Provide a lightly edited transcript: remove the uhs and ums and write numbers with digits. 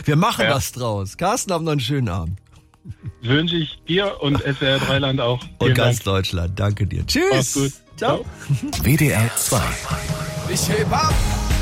Wir machen was draus. Carsten, haben noch einen schönen Abend. Wünsche ich dir und SWR Dreiland auch. Und ganz Deutschland. Danke dir. Tschüss. Mach's gut. Ciao. WDR 2. Ich heb ab.